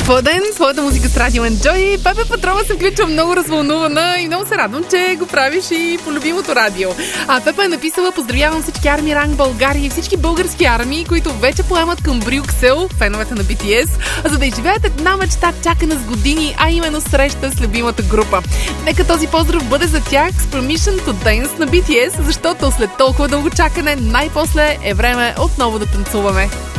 Твой ден, твоята музика с Радио Enjoy. Пепе Петрова се включва много развълнувана и много се радвам, че го правиш и по любимото радио. Пепе е написала: поздравявам всички армии ранг България и всички български армии, които вече поемат към Брюксел, феновете на BTS, за да изживеят една мечта, чакана с години, а именно среща с любимата група. Нека този поздрав бъде за тях с Permission to Dance на BTS, защото след толкова дълго чакане най-после е време отново да танцуваме.